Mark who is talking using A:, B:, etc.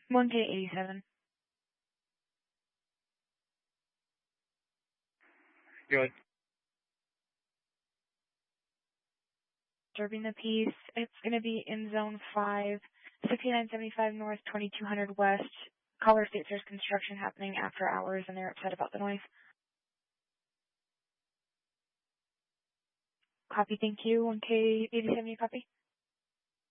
A: 1K87.
B: Good.
A: Disturbing the peace. It's going to be in Zone 5, 6975 North, 2200 West. Caller states there's construction happening after hours and they're upset about the noise. Copy, thank you. 1K87, you copy?